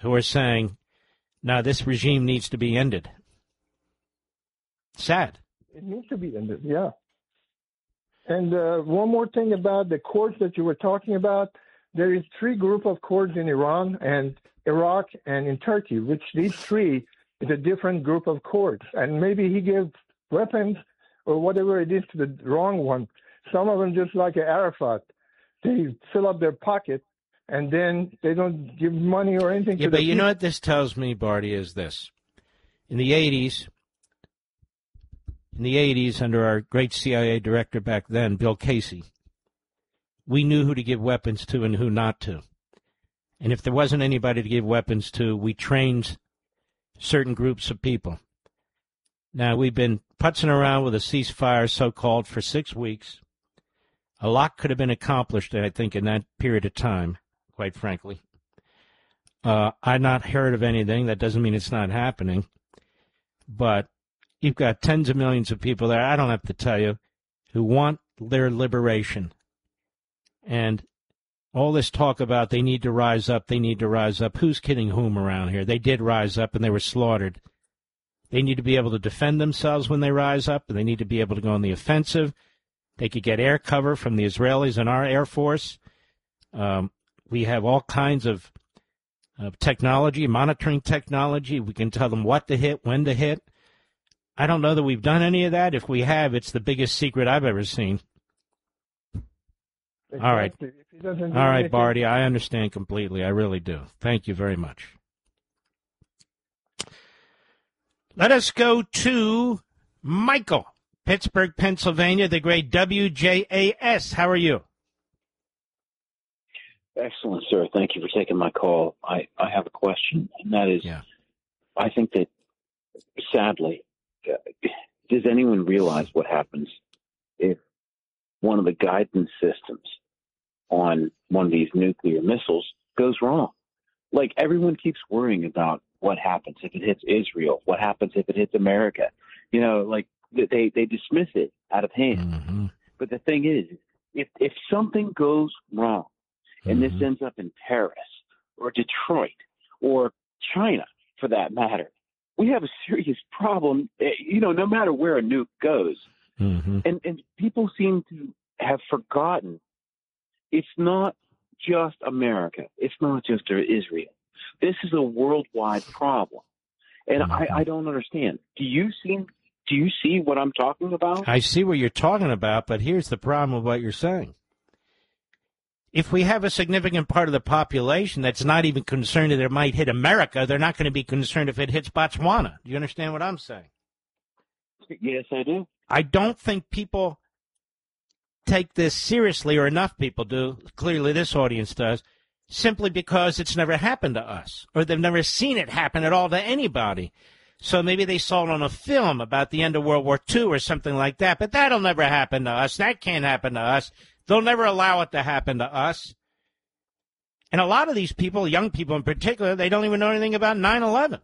who are saying, no, this regime needs to be ended. Sad. It needs to be ended, yeah. And one more thing about the courts that you were talking about. There is 3 groups of courts in Iran and Iraq and in Turkey, which these 3 is a different group of courts. And maybe he gave weapons or whatever it is to the wrong one. Some of them, just like Arafat, they fill up their pocket and then they don't give money or anything to the but you people. know what this tells me, Barty, is this. In the 80s, under our great CIA director back then, Bill Casey, we knew who to give weapons to and who not to. And if there wasn't anybody to give weapons to, we trained certain groups of people. Now, we've been putzing around with a ceasefire, so-called, for 6 weeks. A lot could have been accomplished, I think, in that period of time, quite frankly. I've not heard of anything. That doesn't mean it's not happening. But you've got tens of millions of people there, I don't have to tell you, who want their liberation. And all this talk about they need to rise up, who's kidding whom around here? They did rise up and they were slaughtered. They need to be able to defend themselves when they rise up, and they need to be able to go on the offensive. They could get air cover from the Israelis and our Air Force. We have all kinds of technology, monitoring technology. We can tell them what to hit, when to hit. I don't know that we've done any of that. If we have, it's the biggest secret I've ever seen. Exactly. All right, Barty, I understand completely. I really do. Thank you very much. Let us go to Michael, Pittsburgh, Pennsylvania, the great WJAS. How are you? Excellent, sir. Thank you for taking my call. I have a question, and that is, I think that, sadly, does anyone realize what happens if one of the guidance systems on one of these nuclear missiles goes wrong? Like, everyone keeps worrying about what happens if it hits Israel, what happens if it hits America. You know, like, they dismiss it out of hand. Mm-hmm. But the thing is, if something goes wrong, and this ends up in Paris or Detroit or China, for that matter, we have a serious problem, you know, no matter where a nuke goes. Mm-hmm. And people seem to have forgotten it's not just America. It's not just Israel. This is a worldwide problem. And I don't understand. Do you see what I'm talking about? I see what you're talking about, but here's the problem with what you're saying. If we have a significant part of the population that's not even concerned that it might hit America, they're not going to be concerned if it hits Botswana. Do you understand what I'm saying? Yes, I do. I don't think people take this seriously, or enough people do. Clearly this audience does, simply because it's never happened to us, or they've never seen it happen at all to anybody. So maybe they saw it on a film about the end of World War II or something like that, but that'll never happen to us. That can't happen to us. They'll never allow it to happen to us. And a lot of these people, young people in particular, they don't even know anything about 9/11.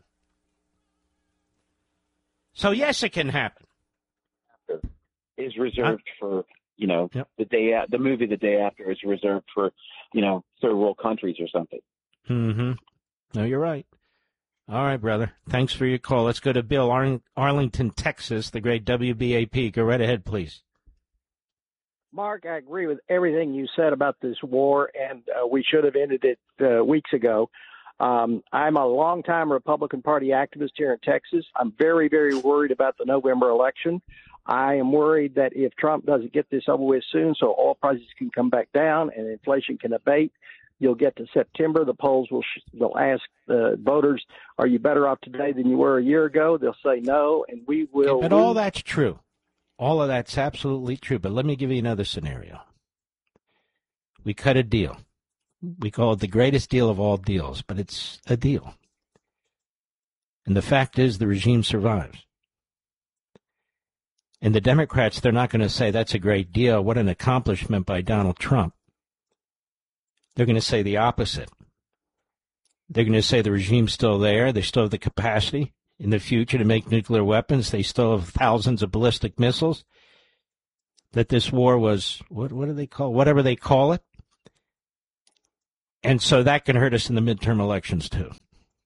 So, yes, it can happen. Is reserved for, you know, the movie The Day After is reserved for, you know, third world countries or something. Mm-hmm. No, you're right. All right, brother. Thanks for your call. Let's go to Bill, Arlington, Texas, the great WBAP. Go right ahead, please. Mark, I agree with everything you said about this war, and we should have ended it weeks ago. I'm a longtime Republican Party activist here in Texas. I'm very, very worried about the November election. I am worried that if Trump doesn't get this over with soon so oil prices can come back down and inflation can abate, you'll get to September. The polls will ask voters, are you better off today than you were a year ago? They'll say no, and we will. But all that's true. All of that's absolutely true. But let me give you another scenario. We cut a deal. We call it the greatest deal of all deals, but it's a deal. And the fact is the regime survives. And the Democrats, they're not going to say that's a great deal. What an accomplishment by Donald Trump. They're going to say the opposite. They're going to say the regime's still there. They still have the capacity in the future to make nuclear weapons. They still have thousands of ballistic missiles. That this war was, what do they call, whatever they call it. And so that can hurt us in the midterm elections, too.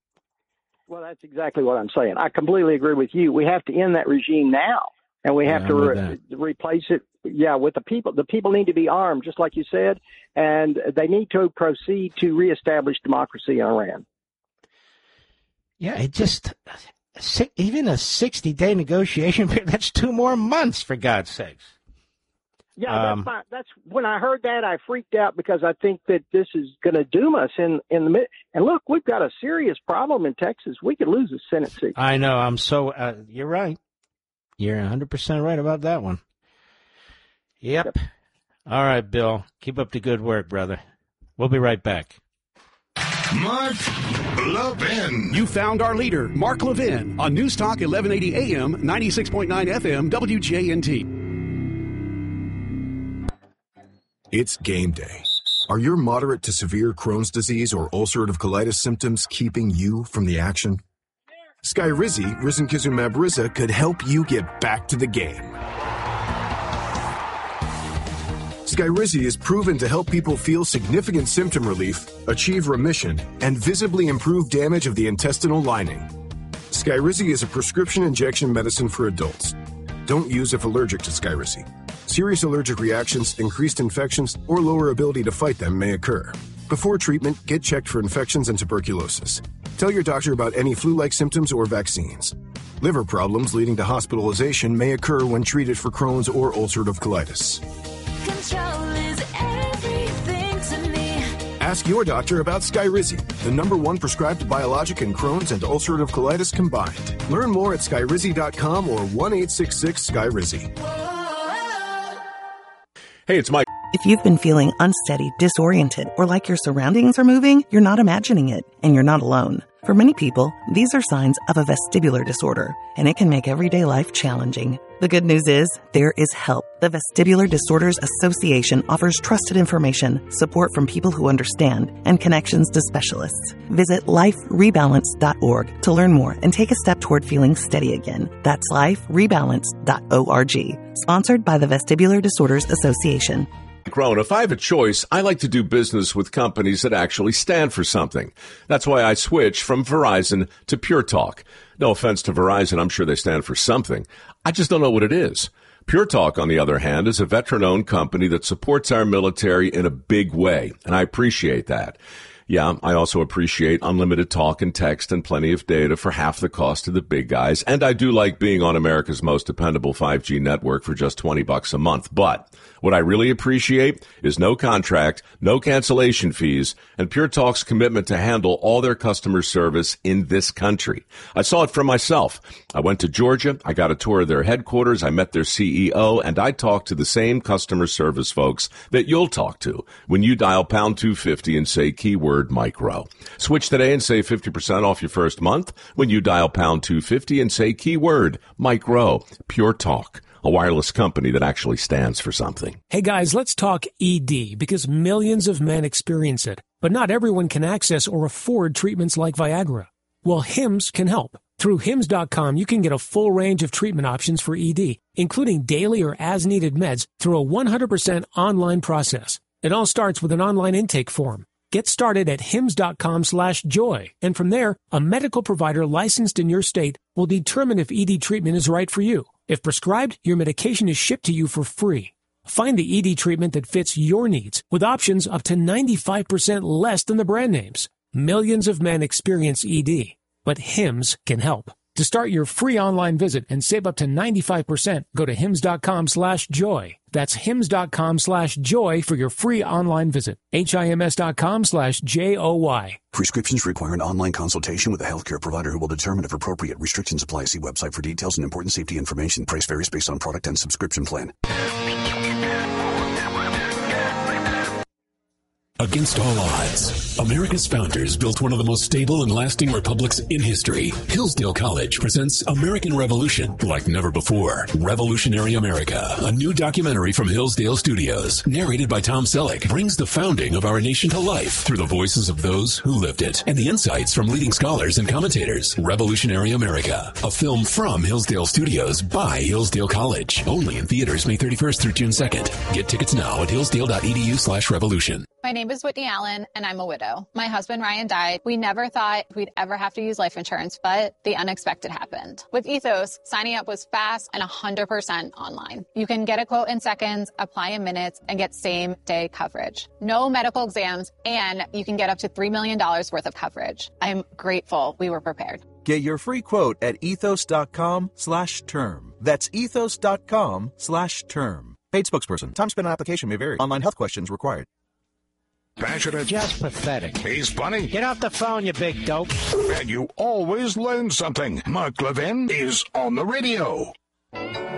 Well, that's exactly what I'm saying. I completely agree with you. We have to end that regime now, and we have to replace it. Yeah, with the people. The people need to be armed, just like you said, and they need to proceed to reestablish democracy in Iran. Yeah, it just even a 60-day negotiation period. That's 2 more months, for God's sakes. Yeah, that's when I heard that, I freaked out because I think that this is going to doom us in the mid. And look, we've got a serious problem in Texas. We could lose a Senate seat. I know. I'm so. You're right. You're 100% right about that one. Yep. All right, Bill. Keep up the good work, brother. We'll be right back. Mark Levin. You found our leader, Mark Levin, on News Talk 1180 AM, 96.9 FM, WJNT. It's game day. Are your moderate to severe Crohn's disease or ulcerative colitis symptoms keeping you from the action? Skyrizi, risankizumab Riza, could help you get back to the game. Skyrizi is proven to help people feel significant symptom relief, achieve remission, and visibly improve damage of the intestinal lining. Skyrizi is a prescription injection medicine for adults. Don't use if allergic to Skyrizi. Serious allergic reactions, increased infections, or lower ability to fight them may occur. Before treatment, get checked for infections and tuberculosis. Tell your doctor about any flu-like symptoms or vaccines. Liver problems leading to hospitalization may occur when treated for Crohn's or ulcerative colitis. Control is everything to me. Ask your doctor about Skyrizi, the #1 prescribed biologic in Crohn's and ulcerative colitis combined. Learn more at skyrizi.com or 1-866-SKYRIZI. Hey, it's Mike. If you've been feeling unsteady, disoriented, or like your surroundings are moving, you're not imagining it, and you're not alone. For many people, these are signs of a vestibular disorder, and it can make everyday life challenging. The good news is, there is help. The Vestibular Disorders Association offers trusted information, support from people who understand, and connections to specialists. Visit liferebalance.org to learn more and take a step toward feeling steady again. That's liferebalance.org. Sponsored by the Vestibular Disorders Association. Grown, if I have a choice, I like to do business with companies that actually stand for something. That's why I switched from Verizon to Pure Talk. No offense to Verizon, I'm sure they stand for something. I just don't know what it is. Pure Talk, on the other hand, is a veteran-owned company that supports our military in a big way, and I appreciate that. Yeah, I also appreciate unlimited talk and text and plenty of data for half the cost of the big guys, and I do like being on America's most dependable 5G network for just $20 a month. But what I really appreciate is no contract, no cancellation fees, and Pure Talk's commitment to handle all their customer service in this country. I saw it for myself. I went to Georgia, I got a tour of their headquarters, I met their CEO, and I talked to the same customer service folks that you'll talk to when you dial pound 250 and say keyword micro. Switch today and save 50% off your first month when you dial pound 250 and say keyword micro. Pure Talk, a wireless company that actually stands for something. Hey guys, let's talk ED, because millions of men experience it, but not everyone can access or afford treatments like Viagra. Well, Hims can help. Through Hims.com, you can get a full range of treatment options for ED, including daily or as-needed meds through a 100% online process. It all starts with an online intake form. Get started at hims.com/joy, and from there, a medical provider licensed in your state will determine if ED treatment is right for you. If prescribed, your medication is shipped to you for free. Find the ED treatment that fits your needs, with options up to 95% less than the brand names. Millions of men experience ED, but Hims can help. To start your free online visit and save up to 95%, go to hims.com/joy. That's hims.com/joy for your free online visit. HIMS.com/JOY. Prescriptions require an online consultation with a healthcare provider who will determine if appropriate. Restrictions apply. See website for details and important safety information. Price varies based on product and subscription plan. Against all odds, America's founders built one of the most stable and lasting republics in history. Hillsdale College presents American Revolution like never before. Revolutionary America, a new documentary from Hillsdale Studios, narrated by Tom Selleck, brings the founding of our nation to life through the voices of those who lived it and the insights from leading scholars and commentators. Revolutionary America, a film from Hillsdale Studios by Hillsdale College. Only in theaters May 31st through June 2nd. Get tickets now at hillsdale.edu/revolution. My name is Whitney Allen, and I'm a widow. My husband, Ryan, died. We never thought we'd ever have to use life insurance, but the unexpected happened. With Ethos, signing up was fast and 100% online. You can get a quote in seconds, apply in minutes, and get same-day coverage. No medical exams, and you can get up to $3 million worth of coverage. I'm grateful we were prepared. Get your free quote at ethos.com/term. That's ethos.com/term. Paid spokesperson. Time spent on application may vary. Online health questions required. Passionate. Just pathetic. He's funny. Get off the phone, you big dope. And you always learn something. Mark Levin is on the radio.